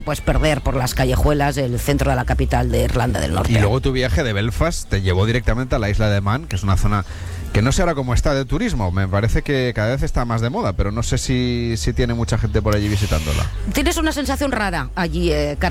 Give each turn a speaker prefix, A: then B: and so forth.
A: pues perder por las callejuelas del centro de la capital de Irlanda del Norte.
B: Y luego tu viaje de Belfast te llevó directamente a la isla de Man, que es una zona que no sé ahora cómo está de turismo. Me parece que cada vez está más de moda, pero no sé si tiene mucha gente por allí visitándola.
A: Tienes una sensación rara allí, Carlos.